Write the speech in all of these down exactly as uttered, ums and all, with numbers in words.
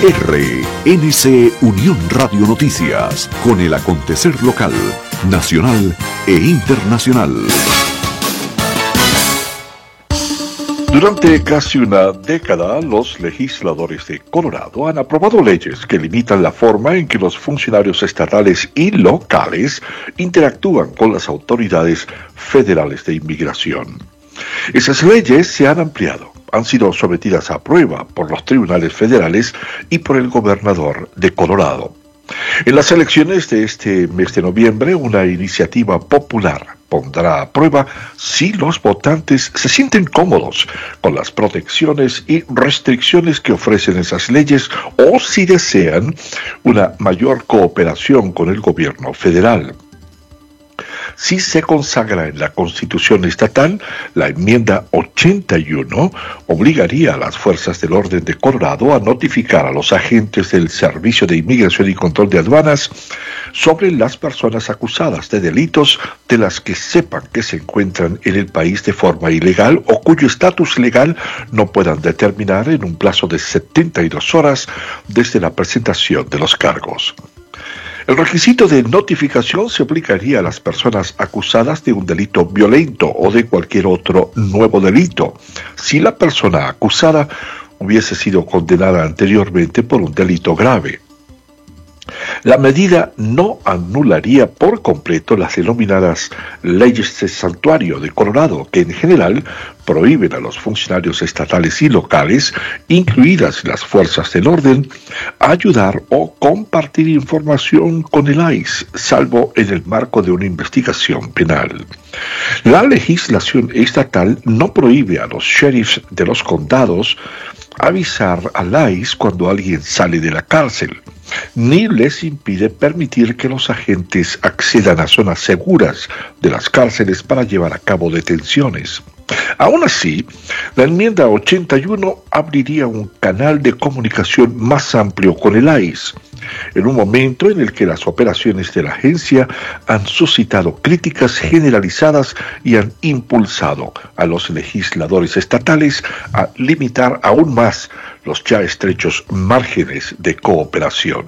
R N C Unión Radio Noticias, con el acontecer local, nacional e internacional. Durante casi una década, los legisladores de Colorado han aprobado leyes que limitan la forma en que los funcionarios estatales y locales interactúan con las autoridades federales de inmigración. Esas leyes se han ampliado, han sido sometidas a prueba por los tribunales federales y por el gobernador de Colorado. En las elecciones de este mes de noviembre, una iniciativa popular pondrá a prueba si los votantes se sienten cómodos con las protecciones y restricciones que ofrecen esas leyes o si desean una mayor cooperación con el gobierno federal. Si se consagra en la Constitución estatal, la enmienda ochenta y uno obligaría a las fuerzas del orden de Colorado a notificar a los agentes del Servicio de Inmigración y Control de Aduanas sobre las personas acusadas de delitos de las que sepan que se encuentran en el país de forma ilegal o cuyo estatus legal no puedan determinar en un plazo de setenta y dos horas desde la presentación de los cargos. El requisito de notificación se aplicaría a las personas acusadas de un delito violento o de cualquier otro nuevo delito, si la persona acusada hubiese sido condenada anteriormente por un delito grave. La medida no anularía por completo las denominadas leyes de santuario de Colorado, que en general prohíben a los funcionarios estatales y locales, incluidas las fuerzas del orden, ayudar o compartir información con el I C E, salvo en el marco de una investigación penal. La legislación estatal no prohíbe a los sheriffs de los condados avisar al I C E cuando alguien sale de la cárcel, ni les impide permitir que los agentes accedan a zonas seguras de las cárceles para llevar a cabo detenciones. Aún así, la enmienda ochenta y uno abriría un canal de comunicación más amplio con el I C E, en un momento en el que las operaciones de la agencia han suscitado críticas generalizadas y han impulsado a los legisladores estatales a limitar aún más los ya estrechos márgenes de cooperación.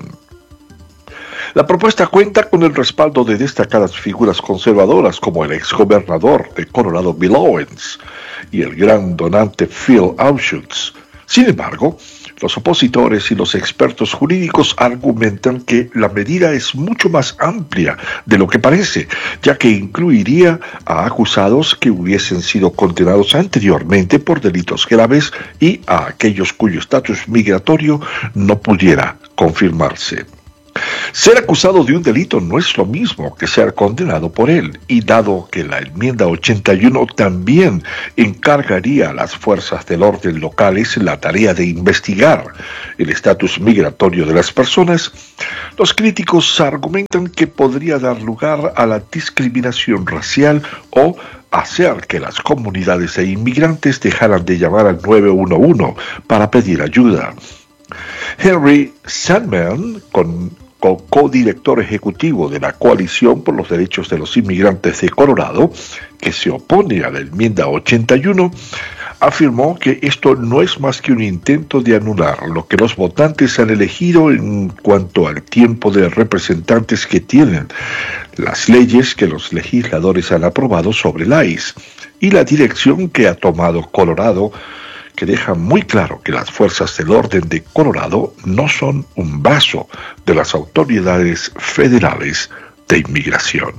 La propuesta cuenta con el respaldo de destacadas figuras conservadoras como el exgobernador de Colorado Bill Owens y el gran donante Phil Anschutz. Sin embargo, los opositores y los expertos jurídicos argumentan que la medida es mucho más amplia de lo que parece, ya que incluiría a acusados que hubiesen sido condenados anteriormente por delitos graves y a aquellos cuyo estatus migratorio no pudiera confirmarse. Ser acusado de un delito no es lo mismo que ser condenado por él, y dado que la enmienda ochenta y uno también encargaría a las fuerzas del orden locales la tarea de investigar el estatus migratorio de las personas, los críticos argumentan que podría dar lugar a la discriminación racial o hacer que las comunidades de inmigrantes dejaran de llamar al nueve uno uno para pedir ayuda. Henry Sandman, con co-director ejecutivo de la Coalición por los Derechos de los Inmigrantes de Colorado, que se opone a la enmienda ochenta y uno, afirmó que esto no es más que un intento de anular lo que los votantes han elegido en cuanto al tiempo de representantes que tienen, las leyes que los legisladores han aprobado sobre el I C E y la dirección que ha tomado Colorado, que deja muy claro que las fuerzas del orden de Colorado no son un brazo de las autoridades federales de inmigración.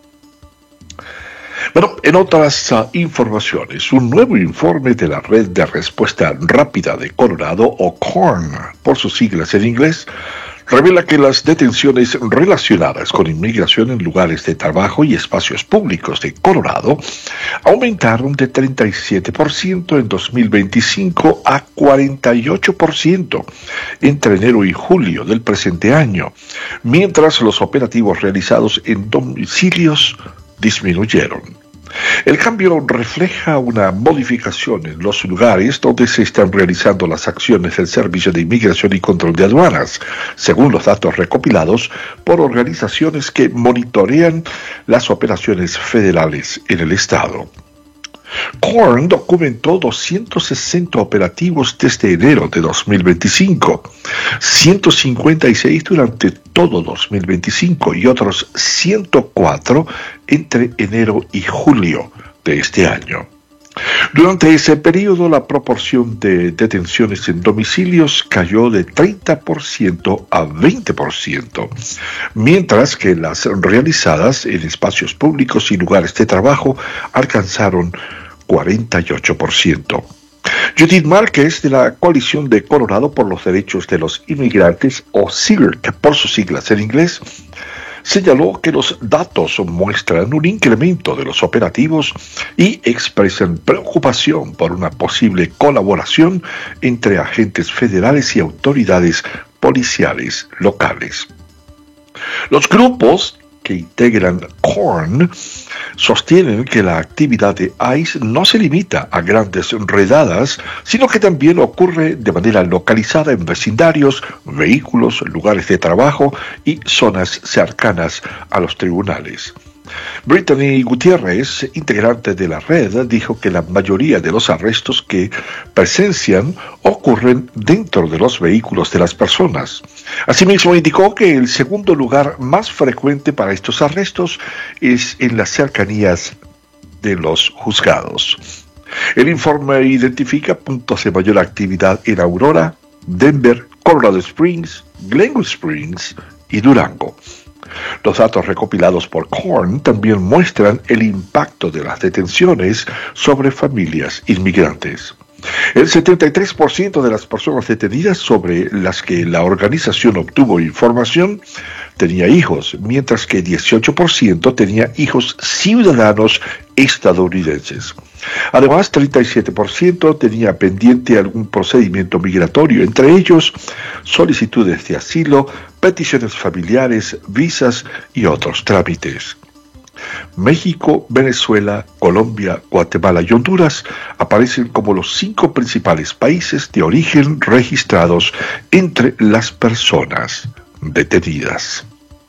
Bueno, en otras uh, informaciones, un nuevo informe de la Red de Respuesta Rápida de Colorado, o C O R N, por sus siglas en inglés, revela que las detenciones relacionadas con inmigración en lugares de trabajo y espacios públicos de Colorado aumentaron de treinta y siete por ciento en dos mil veinticinco a cuarenta y ocho por ciento entre enero y julio del presente año, mientras los operativos realizados en domicilios disminuyeron. El cambio refleja una modificación en los lugares donde se están realizando las acciones del Servicio de Inmigración y Control de Aduanas, según los datos recopilados por organizaciones que monitorean las operaciones federales en el estado. Kern documentó doscientos sesenta operativos desde enero de dos mil veinticinco, ciento cincuenta y seis durante todo dos mil veinticinco y otros ciento cuatro entre enero y julio de este año. Durante ese periodo, la proporción de detenciones en domicilios cayó de treinta por ciento a veinte por ciento, mientras que las realizadas en espacios públicos y lugares de trabajo alcanzaron cuarenta y ocho por ciento. Judith Márquez, de la Coalición de Colorado por los Derechos de los Inmigrantes, o C I R C por sus siglas en inglés, señaló que los datos muestran un incremento de los operativos y expresan preocupación por una posible colaboración entre agentes federales y autoridades policiales locales. Los grupos que integran Kern sostienen que la actividad de ICE no se limita a grandes redadas, sino que también ocurre de manera localizada en vecindarios, vehículos, lugares de trabajo y zonas cercanas a los tribunales. Brittany Gutiérrez, integrante de la red, dijo que la mayoría de los arrestos que presencian ocurren dentro de los vehículos de las personas. Asimismo, indicó que el segundo lugar más frecuente para estos arrestos es en las cercanías de los juzgados. El informe identifica puntos de mayor actividad en Aurora, Denver, Colorado Springs, Glenwood Springs y Durango. Los datos recopilados por Kern también muestran el impacto de las detenciones sobre familias inmigrantes. El setenta y tres por ciento de las personas detenidas sobre las que la organización obtuvo información tenía hijos, mientras que dieciocho por ciento tenía hijos ciudadanos estadounidenses. Además, treinta y siete por ciento tenía pendiente algún procedimiento migratorio, entre ellos solicitudes de asilo, peticiones familiares, visas y otros trámites. México, Venezuela, Colombia, Guatemala y Honduras aparecen como los cinco principales países de origen registrados entre las personas detenidas.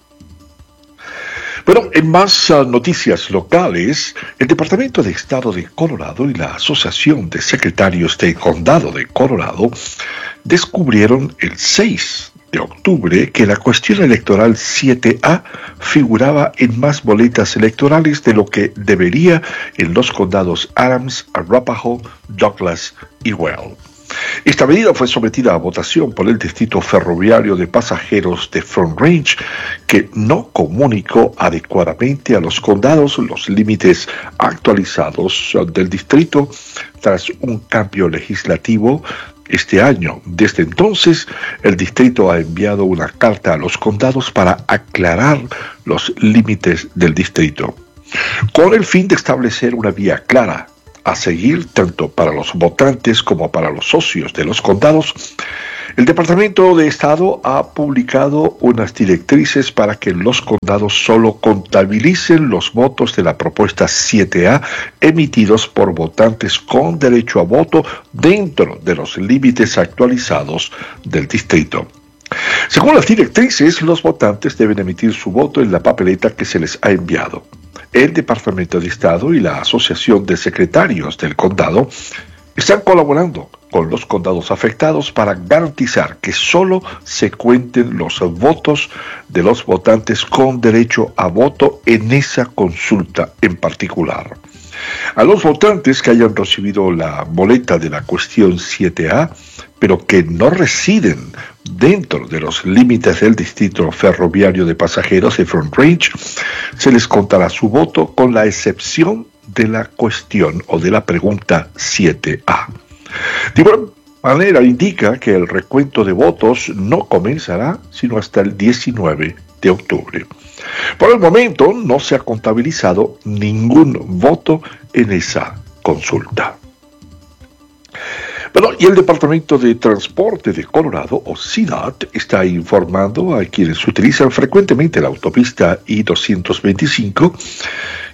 Bueno, en más uh, noticias locales, el Departamento de Estado de Colorado y la Asociación de Secretarios de Condado de Colorado descubrieron el seis de octubre que la cuestión electoral siete A figuraba en más boletas electorales de lo que debería en los condados Adams, Arapahoe, Douglas y Weld. Esta medida fue sometida a votación por el Distrito Ferroviario de Pasajeros de Front Range, que no comunicó adecuadamente a los condados los límites actualizados del distrito tras un cambio legislativo este año. Desde entonces, el distrito ha enviado una carta a los condados para aclarar los límites del distrito, con el fin de establecer una vía clara a seguir tanto para los votantes como para los socios de los condados. El Departamento de Estado ha publicado unas directrices para que los condados solo contabilicen los votos de la propuesta siete A emitidos por votantes con derecho a voto dentro de los límites actualizados del distrito. Según las directrices, los votantes deben emitir su voto en la papeleta que se les ha enviado. El Departamento de Estado y la Asociación de Secretarios del Condado están colaborando con los condados afectados para garantizar que solo se cuenten los votos de los votantes con derecho a voto en esa consulta en particular. A los votantes que hayan recibido la boleta de la cuestión siete A, pero que no residen dentro de los límites del Distrito Ferroviario de Pasajeros de Front Range, se les contará su voto con la excepción de la cuestión o de la pregunta siete A. De igual manera, indica que el recuento de votos no comenzará sino hasta el diecinueve de octubre. Por el momento no se ha contabilizado ningún voto en esa consulta. Bueno, y el Departamento de Transporte de Colorado, o C D O T, está informando a quienes utilizan frecuentemente la autopista I doscientos veinticinco que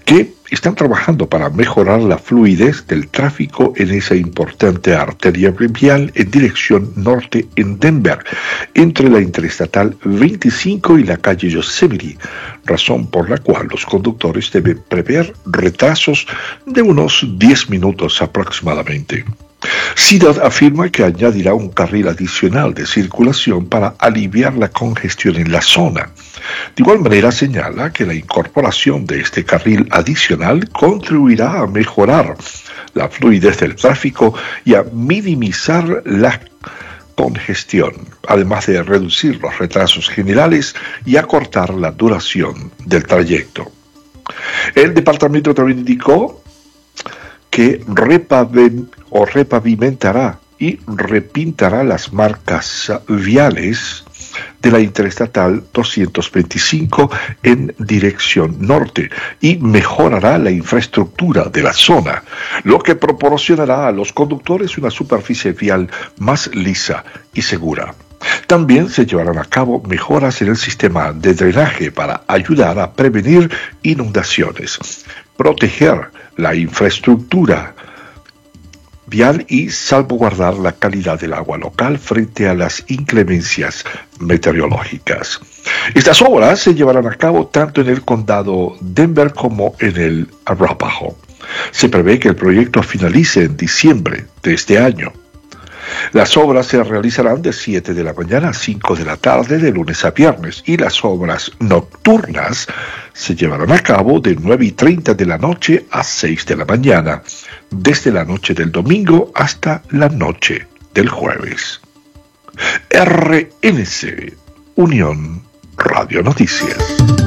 están trabajando para mejorar la fluidez del tráfico en esa importante arteria vial en dirección norte en Denver, entre la Interestatal veinticinco y la calle Yosemite, razón por la cual los conductores deben prever retrasos de unos diez minutos aproximadamente. C D O T afirma que añadirá un carril adicional de circulación para aliviar la congestión en la zona. De igual manera señala que la incorporación de este carril adicional contribuirá a mejorar la fluidez del tráfico y a minimizar la congestión, además de reducir los retrasos generales y acortar la duración del trayecto. El departamento también indicó que repavim, o repavimentará y repintará las marcas viales de la Interestatal doscientos veinticinco en dirección norte y mejorará la infraestructura de la zona, lo que proporcionará a los conductores una superficie vial más lisa y segura. También se llevarán a cabo mejoras en el sistema de drenaje para ayudar a prevenir inundaciones, proteger la infraestructura vial y salvaguardar la calidad del agua local frente a las inclemencias meteorológicas. Estas obras se llevarán a cabo tanto en el condado Denver como en el Arapahoe. Se prevé que el proyecto finalice en diciembre de este año. Las obras se realizarán de siete de la mañana a cinco de la tarde de lunes a viernes y las obras nocturnas se llevarán a cabo de nueve y treinta de la noche a seis de la mañana, desde la noche del domingo hasta la noche del jueves. R N C, Unión Radio Noticias.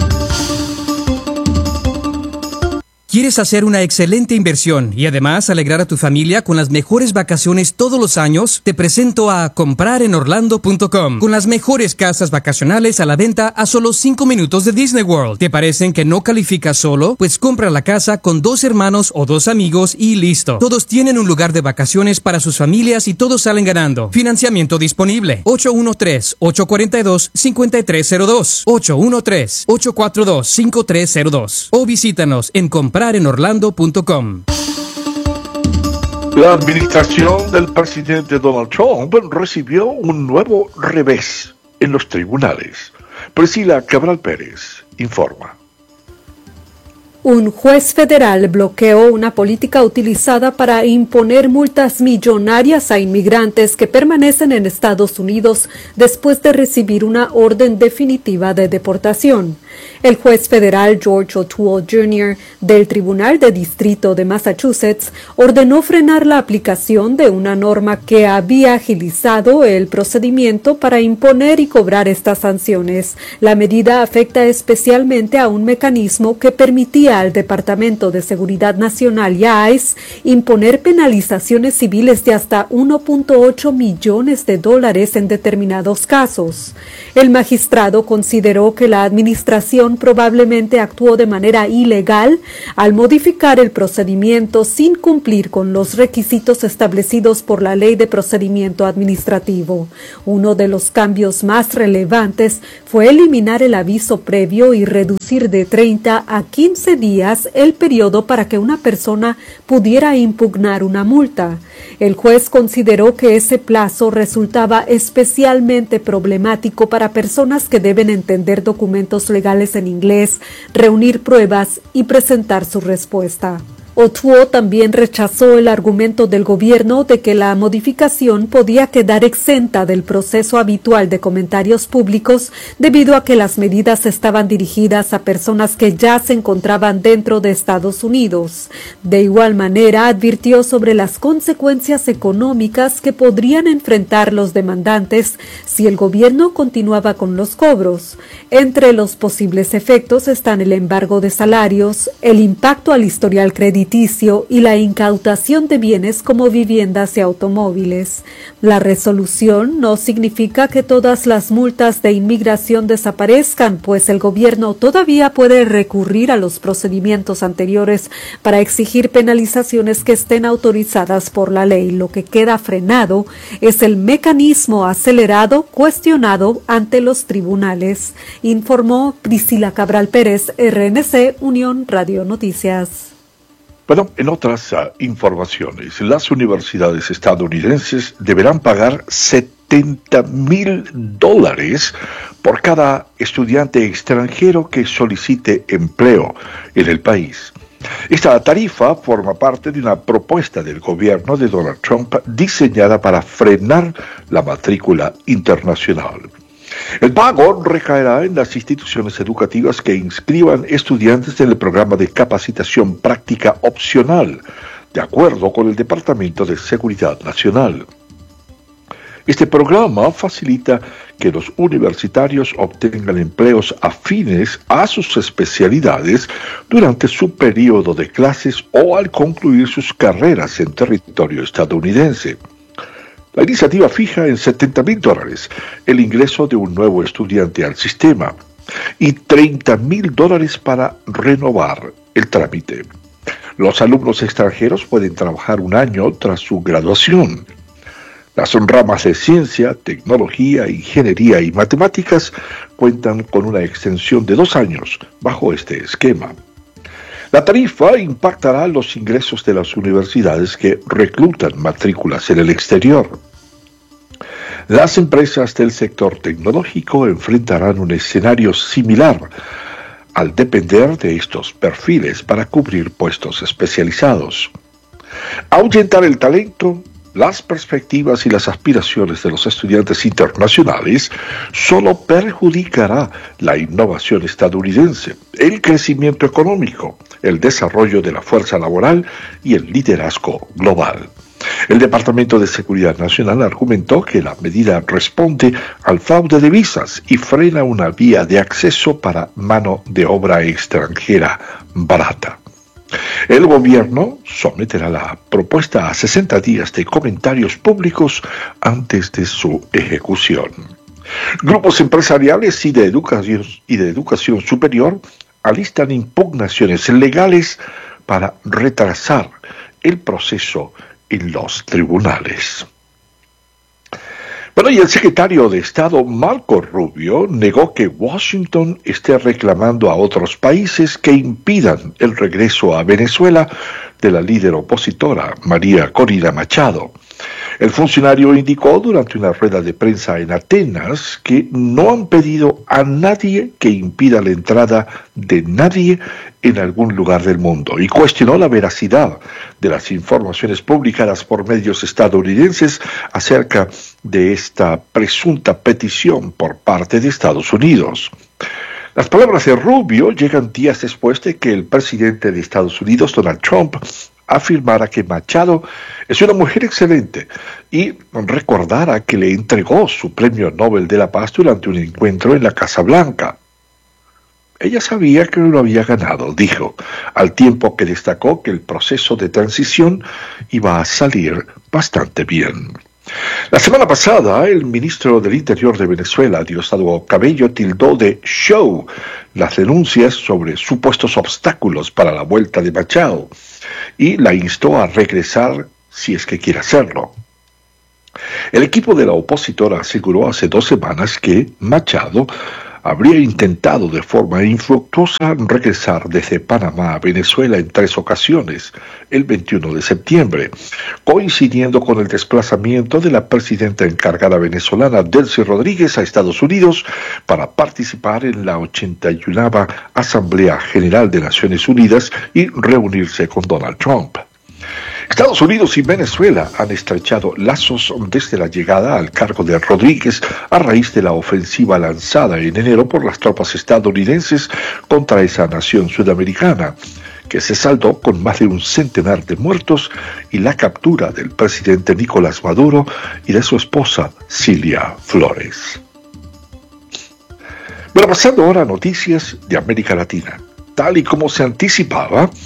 ¿Quieres hacer una excelente inversión y además alegrar a tu familia con las mejores vacaciones todos los años? Te presento a comprar en orlando punto com, con las mejores casas vacacionales a la venta a solo cinco minutos de Disney World. ¿Te parecen que no calificas solo? Pues compra la casa con dos hermanos o dos amigos y listo. Todos tienen un lugar de vacaciones para sus familias y todos salen ganando. Financiamiento disponible. ocho uno tres, ocho cuatro dos, cinco tres cero dos. ocho uno tres, ocho cuatro dos, cinco tres cero dos. O visítanos en comprar en orlando punto com. La administración del presidente Donald Trump recibió un nuevo revés en los tribunales. Priscila Cabral Pérez informa. Un juez federal bloqueó una política utilizada para imponer multas millonarias a inmigrantes que permanecen en Estados Unidos después de recibir una orden definitiva de deportación. El juez federal George O'Toole junior del Tribunal de Distrito de Massachusetts ordenó frenar la aplicación de una norma que había agilizado el procedimiento para imponer y cobrar estas sanciones. La medida afecta especialmente a un mecanismo que permitía al Departamento de Seguridad Nacional y a I C E imponer penalizaciones civiles de hasta uno punto ocho millones de dólares en determinados casos. El magistrado consideró que la administración probablemente actuó de manera ilegal al modificar el procedimiento sin cumplir con los requisitos establecidos por la Ley de Procedimiento Administrativo. Uno de los cambios más relevantes fue eliminar el aviso previo y reducir de treinta a quince días el periodo para que una persona pudiera impugnar una multa. El juez consideró que ese plazo resultaba especialmente problemático para personas que deben entender documentos legales en inglés, reunir pruebas y presentar su respuesta. O'Toole también rechazó el argumento del gobierno de que la modificación podía quedar exenta del proceso habitual de comentarios públicos debido a que las medidas estaban dirigidas a personas que ya se encontraban dentro de Estados Unidos. De igual manera, advirtió sobre las consecuencias económicas que podrían enfrentar los demandantes si el gobierno continuaba con los cobros. Entre los posibles efectos están el embargo de salarios, el impacto al historial crediticio crediticio y la incautación de bienes como viviendas y automóviles. La resolución no significa que todas las multas de inmigración desaparezcan, pues el gobierno todavía puede recurrir a los procedimientos anteriores para exigir penalizaciones que estén autorizadas por la ley. Lo que queda frenado es el mecanismo acelerado cuestionado ante los tribunales, informó Priscila Cabral Pérez, R N C, Unión Radio Noticias. Bueno, en otras uh, informaciones, las universidades estadounidenses deberán pagar setenta mil dólares por cada estudiante extranjero que solicite empleo en el país. Esta tarifa forma parte de una propuesta del gobierno de Donald Trump diseñada para frenar la matrícula internacional. El pago recaerá en las instituciones educativas que inscriban estudiantes en el programa de capacitación práctica opcional, de acuerdo con el Departamento de Seguridad Nacional. Este programa facilita que los universitarios obtengan empleos afines a sus especialidades durante su periodo de clases o al concluir sus carreras en territorio estadounidense. La iniciativa fija en setenta mil dólares el ingreso de un nuevo estudiante al sistema y treinta mil dólares para renovar el trámite. Los alumnos extranjeros pueden trabajar un año tras su graduación. Las ramas de ciencia, tecnología, ingeniería y matemáticas cuentan con una extensión de dos años bajo este esquema. La tarifa impactará los ingresos de las universidades que reclutan matrículas en el exterior. Las empresas del sector tecnológico enfrentarán un escenario similar al depender de estos perfiles para cubrir puestos especializados. Ahuyentar el talento, las perspectivas y las aspiraciones de los estudiantes internacionales solo perjudicará la innovación estadounidense, el crecimiento económico, el desarrollo de la fuerza laboral y el liderazgo global. El Departamento de Seguridad Nacional argumentó que la medida responde al fraude de visas y frena una vía de acceso para mano de obra extranjera barata. El gobierno someterá la propuesta a sesenta días de comentarios públicos antes de su ejecución. Grupos empresariales y de educación, y de educación superior alistan impugnaciones legales para retrasar el proceso en los tribunales. Bueno, y el secretario de Estado Marco Rubio negó que Washington esté reclamando a otros países que impidan el regreso a Venezuela de la líder opositora María Corina Machado. El funcionario indicó durante una rueda de prensa en Atenas que no han pedido a nadie que impida la entrada de nadie en algún lugar del mundo y cuestionó la veracidad de las informaciones publicadas por medios estadounidenses acerca de esta presunta petición por parte de Estados Unidos. Las palabras de Rubio llegan días después de que el presidente de Estados Unidos, Donald Trump, afirmara que Machado es una mujer excelente y recordara que le entregó su premio Nobel de la Paz durante un encuentro en la Casa Blanca. Ella sabía que lo había ganado, dijo, al tiempo que destacó que el proceso de transición iba a salir bastante bien. La semana pasada, el ministro del Interior de Venezuela, Diosdado Cabello, tildó de show las denuncias sobre supuestos obstáculos para la vuelta de Machado y la instó a regresar si es que quiere hacerlo. El equipo de la opositora aseguró hace dos semanas que Machado habría intentado de forma infructuosa regresar desde Panamá a Venezuela en tres ocasiones, el veintiuno de septiembre, coincidiendo con el desplazamiento de la presidenta encargada venezolana Delcy Rodríguez a Estados Unidos para participar en la ochenta y unava Asamblea General de Naciones Unidas y reunirse con Donald Trump. Estados Unidos y Venezuela han estrechado lazos desde la llegada al cargo de Rodríguez a raíz de la ofensiva lanzada en enero por las tropas estadounidenses contra esa nación sudamericana, que se saldó con más de un centenar de muertos y la captura del presidente Nicolás Maduro y de su esposa Cilia Flores. Bueno, pasando ahora a noticias de América Latina. Tal y como se anticipaba,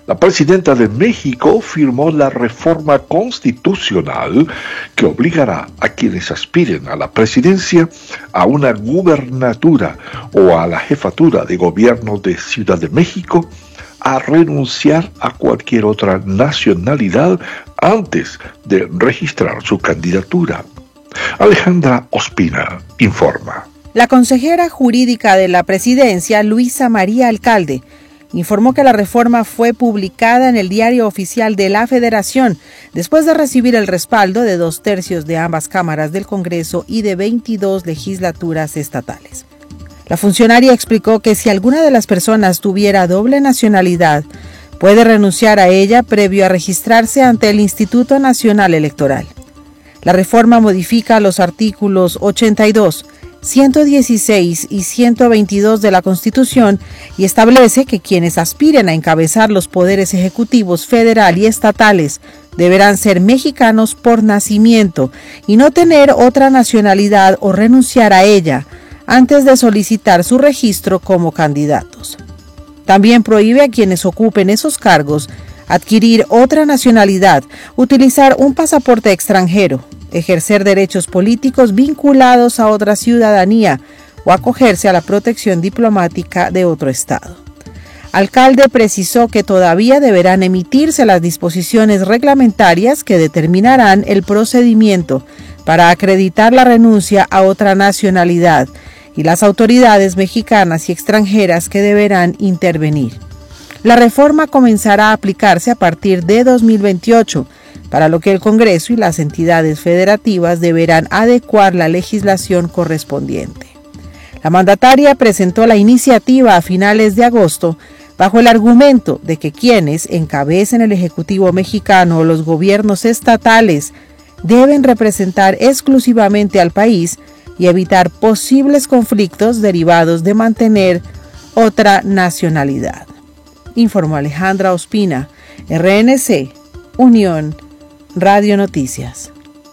La presidenta de México firmó la reforma constitucional que obligará a quienes aspiren a la presidencia, a una gubernatura o a la jefatura de gobierno de Ciudad de México a renunciar a cualquier otra nacionalidad antes de registrar su candidatura. Alejandra Ospina informa. La consejera jurídica de la presidencia, Luisa María Alcalde, informó que la reforma fue publicada en el Diario Oficial de la Federación después de recibir el respaldo de dos tercios de ambas cámaras del Congreso y de veintidós legislaturas estatales. La funcionaria explicó que si alguna de las personas tuviera doble nacionalidad, puede renunciar a ella previo a registrarse ante el Instituto Nacional Electoral. La reforma modifica los artículos ochenta y dos, ciento dieciséis y ciento veintidós de la Constitución y establece que quienes aspiren a encabezar los poderes ejecutivos federal y estatales deberán ser mexicanos por nacimiento y no tener otra nacionalidad o renunciar a ella antes de solicitar su registro como candidatos. También prohíbe a quienes ocupen esos cargos adquirir otra nacionalidad, utilizar un pasaporte extranjero, ejercer derechos políticos vinculados a otra ciudadanía o acogerse a la protección diplomática de otro estado. Alcalde precisó que todavía deberán emitirse las disposiciones reglamentarias que determinarán el procedimiento para acreditar la renuncia a otra nacionalidad y las autoridades mexicanas y extranjeras que deberán intervenir. La reforma comenzará a aplicarse a partir de dos mil veintiocho, para lo que el Congreso y las entidades federativas deberán adecuar la legislación correspondiente. La mandataria presentó la iniciativa a finales de agosto bajo el argumento de que quienes encabecen el Ejecutivo mexicano o los gobiernos estatales deben representar exclusivamente al país y evitar posibles conflictos derivados de mantener otra nacionalidad. Informó Alejandra Ospina, R N C, Unión Radio Noticias.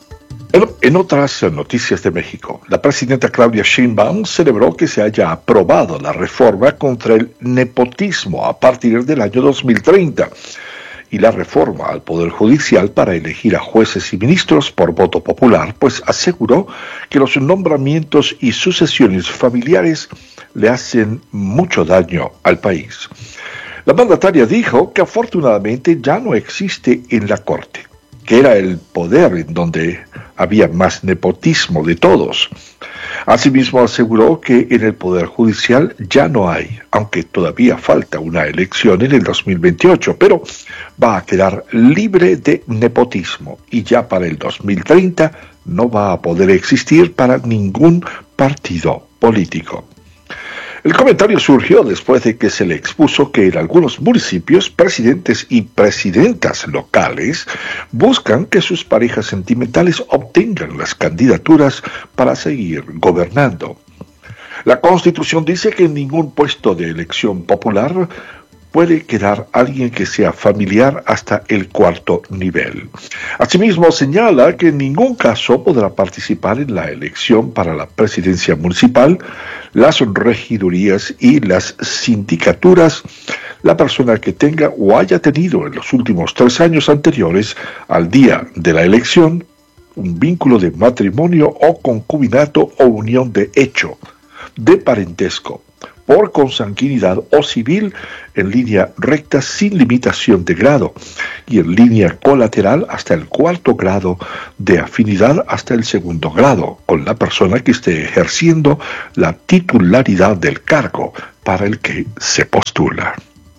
En otras noticias de México, la presidenta Claudia Sheinbaum celebró que se haya aprobado la reforma contra el nepotismo a partir del año dos mil treinta y la reforma al Poder Judicial para elegir a jueces y ministros por voto popular, pues aseguró que los nombramientos y sucesiones familiares le hacen mucho daño al país. La mandataria dijo que afortunadamente ya no existe en la Corte, que era el poder en donde había más nepotismo de todos. Asimismo aseguró que en el Poder Judicial ya no hay, aunque todavía falta una elección en el dos mil veintiocho, pero va a quedar libre de nepotismo y ya para el dos mil treinta no va a poder existir para ningún partido político. El comentario surgió después de que se le expuso que en algunos municipios, presidentes y presidentas locales buscan que sus parejas sentimentales obtengan las candidaturas para seguir gobernando. La Constitución dice que en ningún puesto de elección popular puede quedar alguien que sea familiar hasta el cuarto nivel. Asimismo, señala que en ningún caso podrá participar en la elección para la presidencia municipal, las regidurías y las sindicaturas la persona que tenga o haya tenido en los últimos tres años anteriores al día de la elección un vínculo de matrimonio o concubinato o unión de hecho, de parentesco, por consanguinidad o civil en línea recta sin limitación de grado y en línea colateral hasta el cuarto grado, de afinidad hasta el segundo grado, con la persona que esté ejerciendo la titularidad del cargo para el que se postula.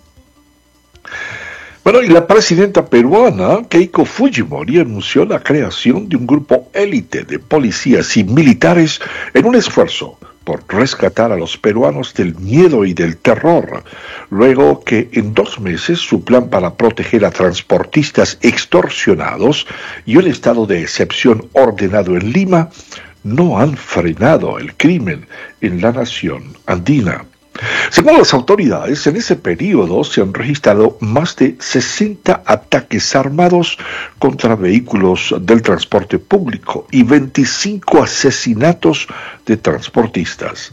Bueno, y la presidenta peruana, Keiko Fujimori, anunció la creación de un grupo élite de policías y militares en un esfuerzo por rescatar a los peruanos del miedo y del terror, luego que en dos meses su plan para proteger a transportistas extorsionados y un estado de excepción ordenado en Lima no han frenado el crimen en la nación andina. Según las autoridades, en ese periodo se han registrado más de sesenta ataques armados contra vehículos del transporte público y veinticinco asesinatos de transportistas.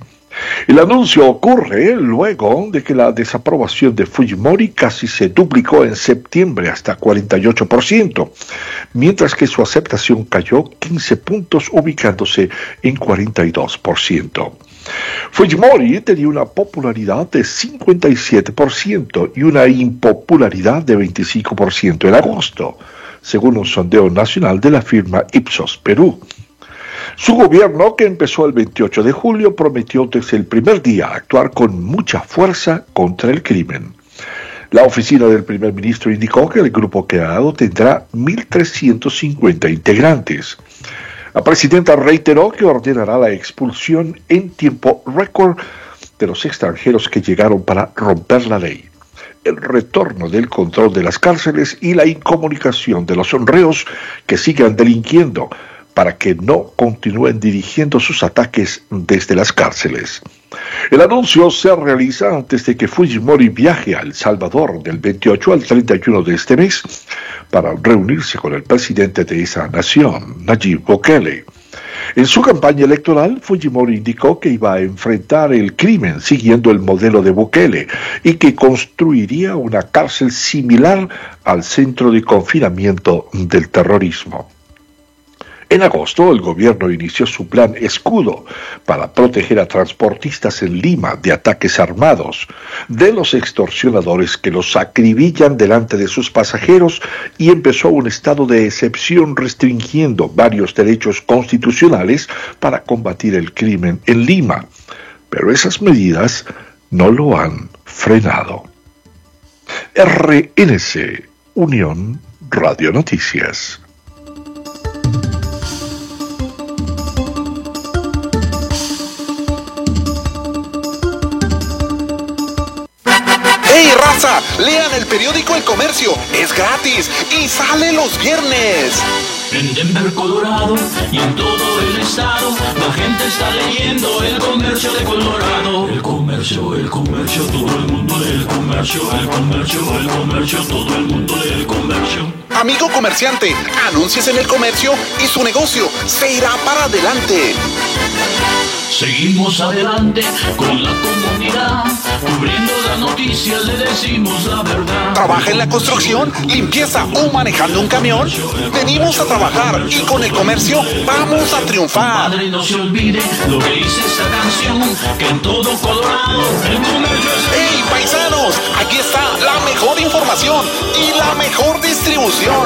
El anuncio ocurre luego de que la desaprobación de Fujimori casi se duplicó en septiembre hasta cuarenta y ocho por ciento, mientras que su aceptación cayó quince puntos, ubicándose en cuarenta y dos por ciento. Fujimori tenía una popularidad de cincuenta y siete por ciento y una impopularidad de veinticinco por ciento en agosto, según un sondeo nacional de la firma Ipsos Perú. Su gobierno, que empezó el veintiocho de julio, prometió desde el primer día actuar con mucha fuerza contra el crimen. La oficina del primer ministro indicó que el grupo creado tendrá mil trescientos cincuenta integrantes. La presidenta reiteró que ordenará la expulsión en tiempo récord de los extranjeros que llegaron para romper la ley, el retorno del control de las cárceles y la incomunicación de los reos que sigan delinquiendo, para que no continúen dirigiendo sus ataques desde las cárceles. El anuncio se realiza antes de que Fujimori viaje a El Salvador del veintiocho al treinta y uno de este mes para reunirse con el presidente de esa nación, Nayib Bukele. En su campaña electoral, Fujimori indicó que iba a enfrentar el crimen siguiendo el modelo de Bukele y que construiría una cárcel similar al centro de confinamiento del terrorismo. En agosto, el gobierno inició su plan Escudo para proteger a transportistas en Lima de ataques armados, de los extorsionadores que los acribillan delante de sus pasajeros, y empezó un estado de excepción restringiendo varios derechos constitucionales para combatir el crimen en Lima. Pero esas medidas no lo han frenado. R N C, Unión Radio Noticias. ¡Hey, raza! Lean el periódico El Comercio. Es gratis y sale los viernes. En Denver, Colorado y en todo el estado, la gente está leyendo El Comercio de Colorado. El comercio, el comercio, todo el mundo lee El Comercio. El comercio, el comercio, todo el mundo lee El Comercio. Amigo comerciante, anúnciese en El Comercio y su negocio se irá para adelante. Seguimos adelante con la comunidad, cubriendo las noticias, le decimos la verdad. ¿Trabaja en la construcción, limpieza o manejando un camión? Venimos a trabajar y con El Comercio vamos a triunfar. Padre, no se olvide lo que dice esta canción, que en todo Colorado El Comercio es... ¡Hey, paisanos! Aquí está la mejor información y la mejor distribución.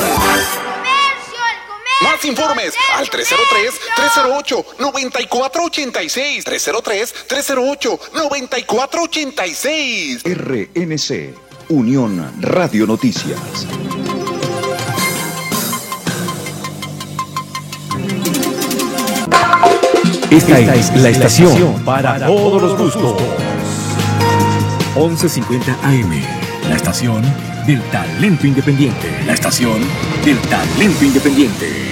Más informes al tres cero tres, tres cero ocho, nueve cuatro ocho seis, tres cero tres, tres cero ocho, nueve cuatro ocho seis. R N C, Unión Radio Noticias. Esta es la estación para todos los gustos. once cincuenta A M, la estación del talento independiente. La estación del talento independiente.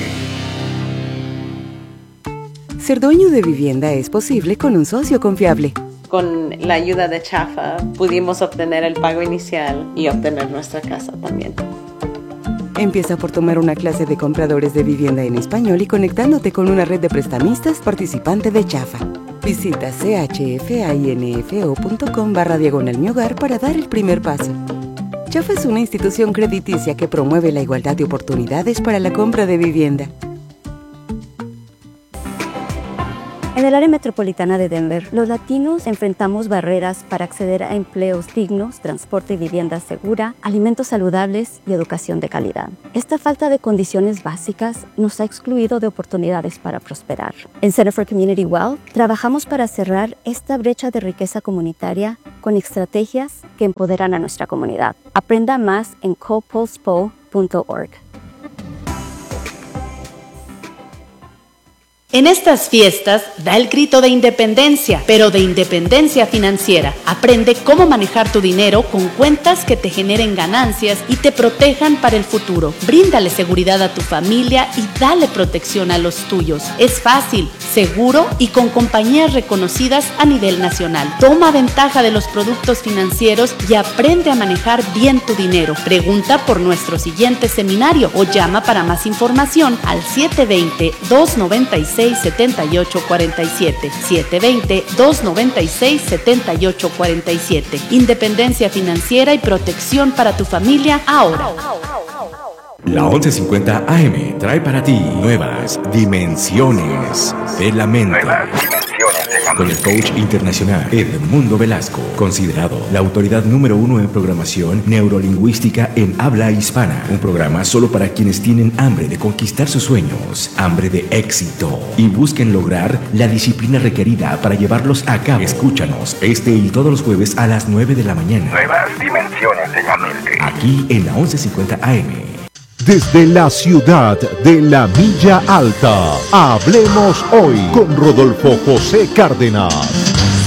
Ser dueño de vivienda es posible con un socio confiable. Con la ayuda de Chafa pudimos obtener el pago inicial y obtener nuestra casa también. Empieza por tomar una clase de compradores de vivienda en español y conectándote con una red de prestamistas participante de Chafa. Visita chfinfo.com barra diagonal mi hogar para dar el primer paso. Chafa es una institución crediticia que promueve la igualdad de oportunidades para la compra de vivienda. En el área metropolitana de Denver, los latinos enfrentamos barreras para acceder a empleos dignos, transporte y vivienda segura, alimentos saludables y educación de calidad. Esta falta de condiciones básicas nos ha excluido de oportunidades para prosperar. En Center for Community Wealth, trabajamos para cerrar esta brecha de riqueza comunitaria con estrategias que empoderan a nuestra comunidad. Aprenda más en copulspo punto org. En estas fiestas, da el grito de independencia, pero de independencia financiera. Aprende cómo manejar tu dinero con cuentas que te generen ganancias y te protejan para el futuro. Bríndale seguridad a tu familia y dale protección a los tuyos. Es fácil. seguro y con compañías reconocidas a nivel nacional. Toma ventaja de los productos financieros y aprende a manejar bien tu dinero. Pregunta por nuestro siguiente seminario o llama para más información al siete dos cero, dos nueve seis, siete ocho cuatro siete. siete dos cero, dos nueve seis, siete ocho cuatro siete. Independencia financiera y protección para tu familia ahora. La once cincuenta A M trae para ti nuevas dimensiones de la mente. Con el coach internacional Edmundo Velasco, considerado la autoridad número uno en programación neurolingüística en habla hispana. Un programa solo para quienes tienen hambre de conquistar sus sueños, hambre de éxito y busquen lograr la disciplina requerida para llevarlos a cabo. Escúchanos este y todos los jueves a las nueve de la mañana. Nuevas dimensiones de la mente. Aquí en la once cincuenta A M. Desde la ciudad de la Milla Alta, hablemos hoy con Rodolfo José Cárdenas.